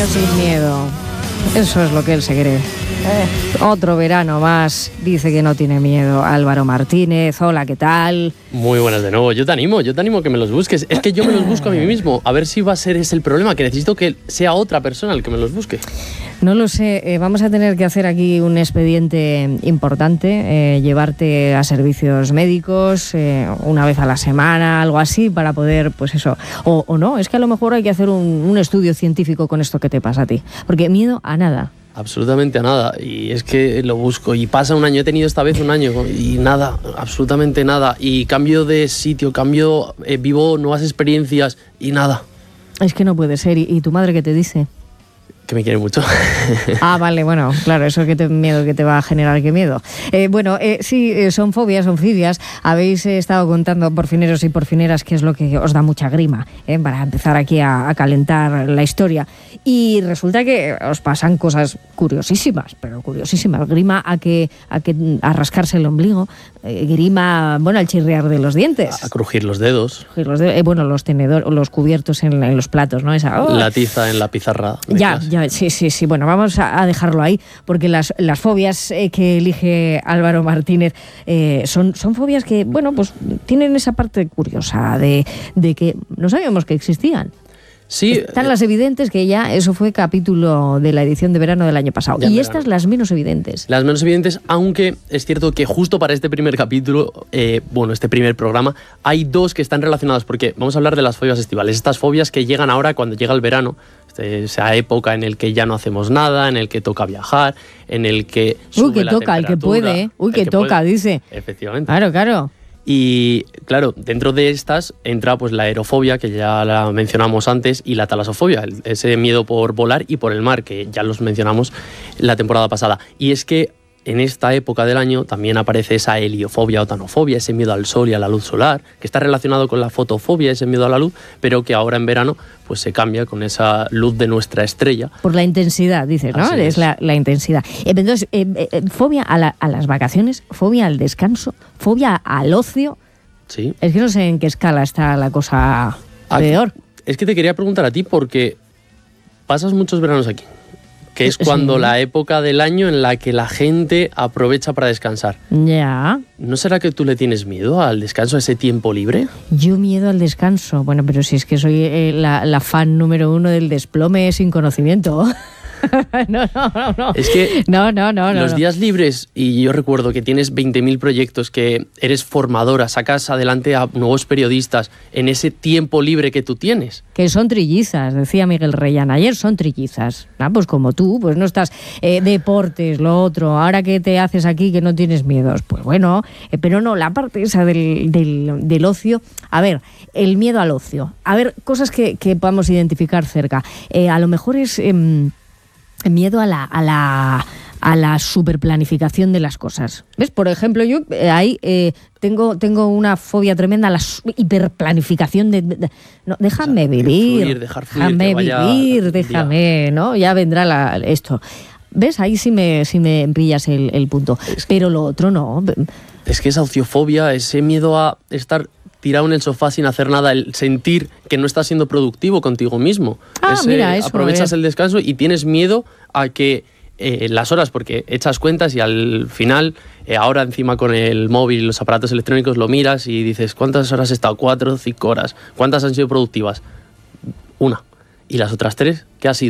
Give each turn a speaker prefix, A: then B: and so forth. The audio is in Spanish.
A: año sin miedo. Eso es lo que él se cree. Otro verano más, dice que no tiene miedo. Álvaro Martínez, hola, ¿qué tal?
B: Muy buenas de nuevo. Yo te animo a que me los busques. Es que yo me los busco a mí mismo. A ver si va a ser ese el problema, que necesito que sea otra persona el que me los busque.
A: No lo sé, vamos a tener que hacer aquí un expediente importante, llevarte a servicios médicos una vez a la semana, algo así, para poder, pues eso, o no, es que a lo mejor hay que hacer un estudio científico con esto que te pasa a ti, porque miedo a nada.
B: Absolutamente a nada, y es que lo busco y pasa un año, he tenido esta vez un año y nada, absolutamente nada, y cambio de sitio, vivo nuevas experiencias y nada.
A: Es que no puede ser, ¿y tu madre qué te dice?
B: Que me quiere mucho.
A: Ah, vale, bueno, claro, eso que miedo que te va a generar, qué miedo. Sí, son fobias, son fibias. Habéis estado contando, porfineros y porfineras, qué es lo que os da mucha grima, para empezar aquí a calentar la historia. Y resulta que os pasan cosas curiosísimas, pero curiosísimas. Grima a rascarse el ombligo, grima, al chirriar de los dientes.
B: A crujir los dedos.
A: Los tenedores, los cubiertos en los platos, ¿no?
B: La tiza en la pizarra.
A: Ya, sí. Bueno, vamos a dejarlo ahí, porque las fobias que elige Álvaro Martínez son fobias que, pues tienen esa parte curiosa de que no sabíamos que existían.
B: Sí,
A: están las evidentes, que ya eso fue capítulo de la edición de verano del año pasado. Y estas las menos evidentes.
B: Las menos evidentes, aunque es cierto que justo para este primer capítulo, este primer programa, hay dos que están relacionadas, porque vamos a hablar de las fobias estivales. Estas fobias que llegan ahora cuando llega el verano, esa época en el que ya no hacemos nada, en el que toca viajar, en el que sube la temperatura.
A: El que puede, dice.
B: Efectivamente.
A: Claro.
B: Y claro, dentro de estas entra pues la aerofobia, que ya la mencionamos antes, y la talasofobia, ese miedo por volar y por el mar, que ya los mencionamos la temporada pasada. Y es que en esta época del año también aparece esa heliofobia o tanofobia, ese miedo al sol y a la luz solar, que está relacionado con la fotofobia, ese miedo a la luz, pero que ahora en verano pues se cambia con esa luz de nuestra estrella.
A: Por la intensidad, dices, ¿no? Es la intensidad. Entonces, fobia a las vacaciones, fobia al descanso, fobia al ocio.
B: Sí.
A: Es que no sé en qué escala está la cosa peor.
B: Es que te quería preguntar a ti, porque pasas muchos veranos aquí, que es cuando la época del año en la que la gente aprovecha para descansar.
A: Ya.
B: ¿No será que tú le tienes miedo al descanso, a ese tiempo libre?
A: Yo miedo al descanso. Bueno, pero si es que soy la fan número 1 del desplome sin conocimiento. No.
B: Es que los días
A: no.
B: libres, y yo recuerdo que tienes 20.000 proyectos, que eres formadora, sacas adelante a nuevos periodistas en ese tiempo libre que tú tienes.
A: Que son trillizas, decía Miguel Reyán ayer, son trillizas. Pues como tú, pues no estás deportes, lo otro, ahora que te haces aquí que no tienes miedos. Pues bueno, pero no, la parte esa del ocio. A ver, el miedo al ocio. A ver, cosas que podamos identificar cerca. A lo mejor es miedo a la superplanificación de las cosas. ¿Ves? Por ejemplo, yo ahí tengo una fobia tremenda a la hiperplanificación no, déjame vivir.
B: Dejar fluir,
A: déjame, ¿no? Ya vendrá esto. ¿Ves? Ahí sí me pillas el punto. Pero lo otro no.
B: Es que esa ociofobia, ese miedo a estar tirado en el sofá sin hacer nada, el sentir que no estás siendo productivo contigo mismo.
A: Mira, eso,
B: aprovechas el descanso y tienes miedo a que las horas, porque echas cuentas y al final, ahora encima con el móvil y los aparatos electrónicos lo miras y dices, ¿cuántas horas he estado? 4 o 5 horas. ¿Cuántas han sido productivas? 1. ¿Y las otras 3? ¿Qué ha sido?